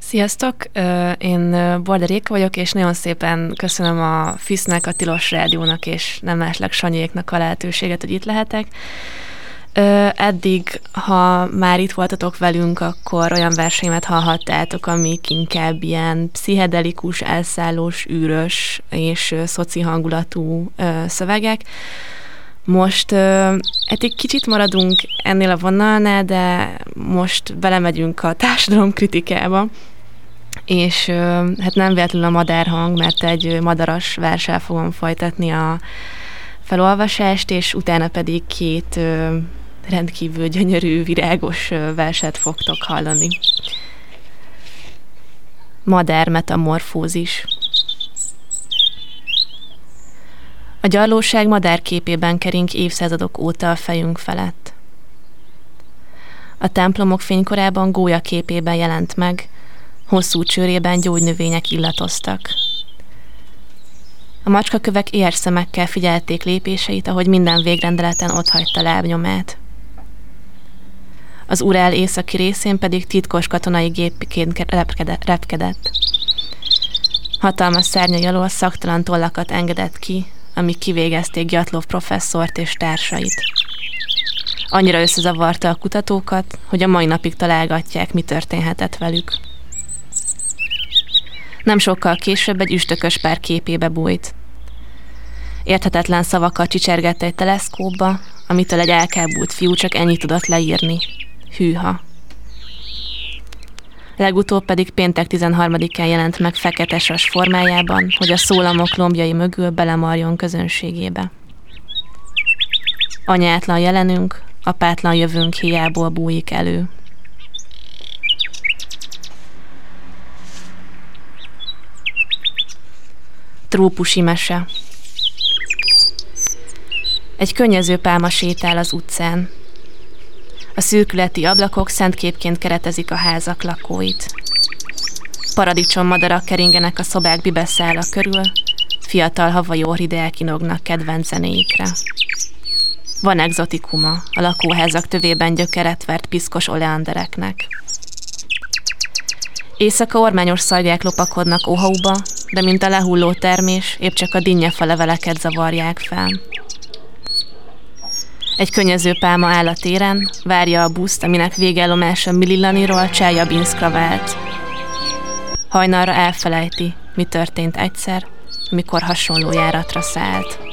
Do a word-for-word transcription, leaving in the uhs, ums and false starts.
Sziasztok! Én Bolder Réka vagyok, és nagyon szépen köszönöm a FISZ-nek, a Tilos Rádiónak és nem másleg Sanyéknak a lehetőséget, hogy itt lehetek. Eddig, ha már itt voltatok velünk, akkor olyan versenyemet hallhattátok, amik inkább ilyen pszichedelikus, elszállós, űrös és szoci hangulatú szövegek. Most hát egy kicsit maradunk ennél a vonalnál, de most belemegyünk a társadalomkritikába, és hát nem véletlenül a madárhang, mert egy madaras verssel fogom folytatni a felolvasást, és utána pedig két rendkívül gyönyörű, virágos verset fogtok hallani. Madár metamorfózis. A gyarlóság madárképében kering évszázadok óta a fejünk felett. A templomok fénykorában gólya képében jelent meg, hosszú csőrében gyógynövények illatoztak. A macskakövek éhes szemekkel figyelték lépéseit, ahogy minden végrendeleten otthagyta lábnyomát. Az Urál északi részén pedig titkos katonai gépként repkedett. Hatalmas szárnyai alól szaktalan tollakat engedett ki, amik kivégezték Gyatlov professzort és társait. Annyira összezavarta a kutatókat, hogy a mai napig találgatják, mi történhetett velük. Nem sokkal később egy üstökös pár képébe bújt. Érthetetlen szavakat csicsergett egy teleszkópba, amitől egy elkábult fiú csak ennyit tudott leírni. Hűha. Legutóbb pedig péntek tizenharmadikán jelent meg fekete sas formájában, hogy a szólamok lombjai mögül belemarjon közönségébe. Anyátlan jelenünk, apátlan jövőnk hiából bújik elő. Trópusi mese. Egy könnyező pálma sétál az utcán. A szürkületi ablakok szentképként keretezik a házak lakóit. Paradicsommadarak keringenek a szobák bibeszála körül, fiatal havai orhideák kinognak kedvenc zenéikre. Van egzotikuma a lakóházak tövében gyökeret vert piszkos oleandereknek. Éjszaka ormányos szarják lopakodnak óhauba, de mint a lehulló termés, épp csak a dinnyefa leveleket zavarják fel. Egy könnyező pálma áll a téren, várja a buszt, aminek végállomása Millilaniról Cseljabinszkra vált. Hajnalra elfelejti, mi történt egyszer, amikor hasonló járatra szállt.